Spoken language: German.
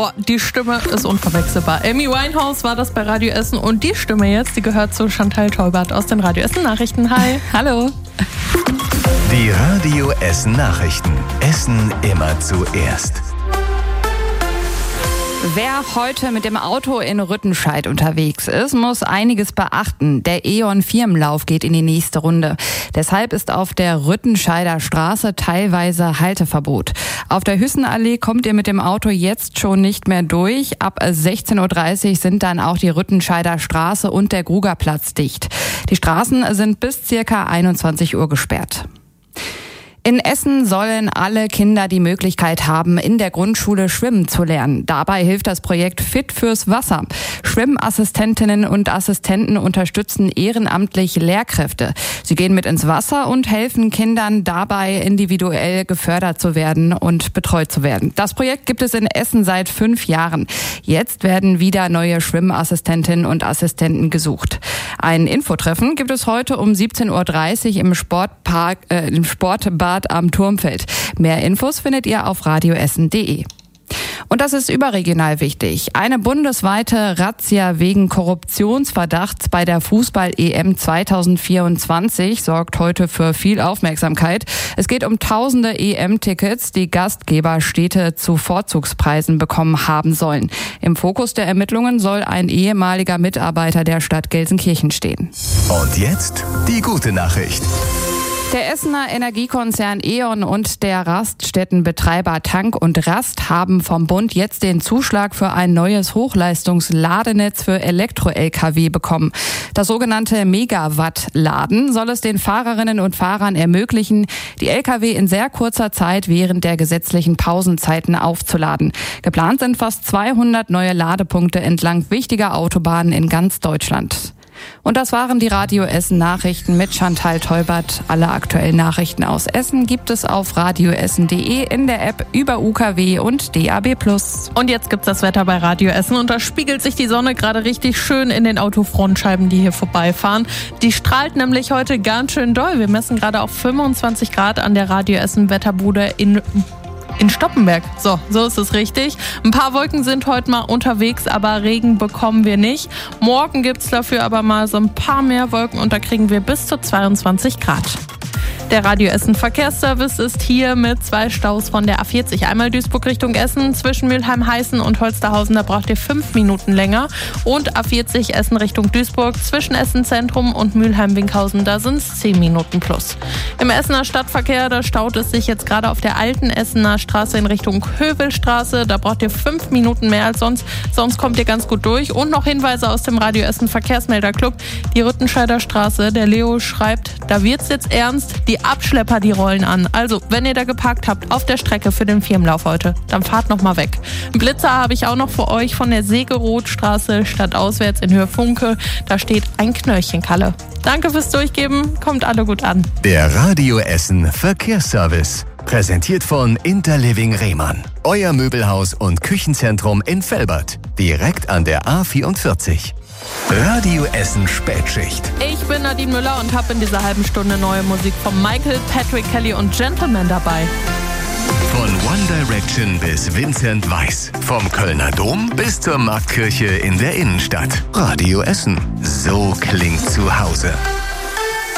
Boah, die Stimme ist unverwechselbar. Amy Winehouse war das bei Radio Essen und die Stimme jetzt, die gehört zu Chantal Teubert aus den Radio Essen Nachrichten. Hi. Hallo. Die Radio Essen Nachrichten. Essen immer zuerst. Wer heute mit dem Auto in Rüttenscheid unterwegs ist, muss einiges beachten. Der E.ON-Firmenlauf geht in die nächste Runde. Deshalb ist auf der Rüttenscheider Straße teilweise Halteverbot. Auf der Hüssenallee kommt ihr mit dem Auto jetzt schon nicht mehr durch. Ab 16.30 Uhr sind dann auch die Rüttenscheider Straße und der Grugerplatz dicht. Die Straßen sind bis ca. 21 Uhr gesperrt. In Essen sollen alle Kinder die Möglichkeit haben, in der Grundschule schwimmen zu lernen. Dabei hilft das Projekt Fit fürs Wasser. Schwimmassistentinnen und Assistenten unterstützen ehrenamtlich Lehrkräfte. Sie gehen mit ins Wasser und helfen Kindern dabei, individuell gefördert zu werden und betreut zu werden. Das Projekt gibt es in Essen seit 5 Jahren. Jetzt werden wieder neue Schwimmassistentinnen und Assistenten gesucht. Ein Infotreffen gibt es heute um 17.30 Uhr im Sportbad am Turmfeld. Mehr Infos findet ihr auf radioessen.de. Und das ist überregional wichtig. Eine bundesweite Razzia wegen Korruptionsverdachts bei der Fußball-EM 2024 sorgt heute für viel Aufmerksamkeit. Es geht um tausende EM-Tickets, die Gastgeberstädte zu Vorzugspreisen bekommen haben sollen. Im Fokus der Ermittlungen soll ein ehemaliger Mitarbeiter der Stadt Gelsenkirchen stehen. Und jetzt die gute Nachricht. Der Essener Energiekonzern E.ON und der Raststättenbetreiber Tank und Rast haben vom Bund jetzt den Zuschlag für ein neues Hochleistungsladenetz für Elektro-Lkw bekommen. Das sogenannte Megawatt-Laden soll es den Fahrerinnen und Fahrern ermöglichen, die Lkw in sehr kurzer Zeit während der gesetzlichen Pausenzeiten aufzuladen. Geplant sind fast 200 neue Ladepunkte entlang wichtiger Autobahnen in ganz Deutschland. Und das waren die Radio Essen Nachrichten mit Chantal Teubert. Alle aktuellen Nachrichten aus Essen gibt es auf radioessen.de, in der App, über UKW und DAB+. Und jetzt gibt's das Wetter bei Radio Essen und da spiegelt sich die Sonne gerade richtig schön in den Autofrontscheiben, die hier vorbeifahren. Die strahlt nämlich heute ganz schön doll. Wir messen gerade auf 25 Grad an der Radio Essen Wetterbude in Stoppenberg. So ist es richtig. Ein paar Wolken sind heute mal unterwegs, aber Regen bekommen wir nicht. Morgen gibt's dafür aber mal so ein paar mehr Wolken und da kriegen wir bis zu 22 Grad. Der Radio Essen Verkehrsservice ist hier mit 2 Staus von der A40. Einmal Duisburg Richtung Essen zwischen Mülheim-Heißen und Holsterhausen, da braucht ihr 5 Minuten länger. Und A40 Essen Richtung Duisburg zwischen Essen Zentrum und Mülheim-Winkhausen, da sind es 10 Minuten plus. Im Essener Stadtverkehr, da staut es sich jetzt gerade auf der alten Essener Straße in Richtung Hövelstraße. Da braucht ihr 5 Minuten mehr als sonst. Sonst kommt ihr ganz gut durch. Und noch Hinweise aus dem Radio Essen Verkehrsmelderclub. Die Rüttenscheider Straße, der Leo schreibt, da wird's jetzt ernst. Die Abschlepper, die rollen an. Also, wenn ihr da geparkt habt auf der Strecke für den Firmenlauf heute, dann fahrt noch mal weg. Einen Blitzer habe ich auch noch für euch von der Segerothstraße stadtauswärts in Höhe Funke. Da steht ein Knöllchenkalle. Danke fürs Durchgeben. Kommt alle gut an. Der Radio Essen Verkehrsservice. Präsentiert von Interliving Rehmann. Euer Möbelhaus und Küchenzentrum in Velbert. Direkt an der A44. Radio Essen Spätschicht. Ich bin Nadine Müller und habe in dieser halben Stunde neue Musik von Michael, Patrick Kelly und Gentleman dabei. Von One Direction bis Vincent Weiss. Vom Kölner Dom bis zur Marktkirche in der Innenstadt. Radio Essen. So klingt zu Hause.